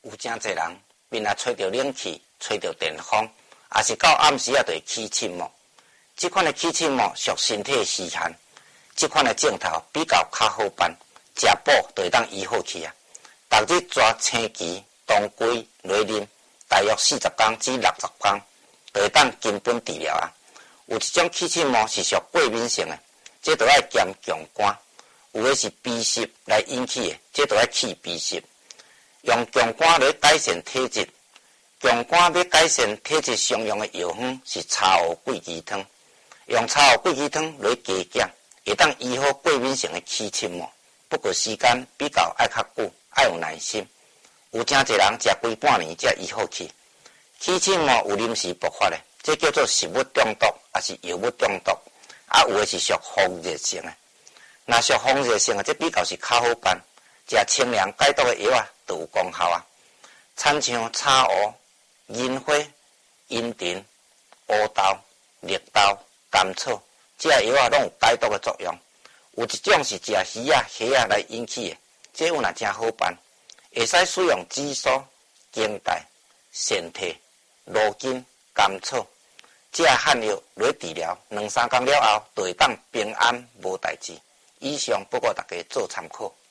有真侪人面啊吹着冷气，吹着电风，也是到暗时啊就会起荨膜。这款的起荨膜属身体虚寒，这款的症头比较较好办，食补就会当医好去啊。逐日抓青芪、当归、雷啉，大约40天至60天，就会当根本治疗啊。有一种起荨膜是属过敏性的，这就要兼强肝；有的是鼻湿来引起的，这就要去鼻湿。用强肝来改善体质，强肝要改善体质常用的药方是茶胡桂枝汤。用茶胡桂枝汤来加减，会当医好过敏性的起荨膜。不过时间比较爱较久。要有耐心，有真侪人食规半年才医好去。起荨膜有临时爆发的，这叫做食物中毒，还是药物中毒。有的是属风热性的，若属风热性的，这比较是较好办。食清凉解毒的药就有功效啊。参像茶胡、银花、茵陈、乌豆、绿豆、甘草，这药拢有解毒的作用。有一种是食鱼虾来引起的。这有也真好办，会使使用紫苏、荆带、仙薙、罗根、甘草，这汉药来治疗，2-3天了后，就会当平安无代志。以上不过大家做参考。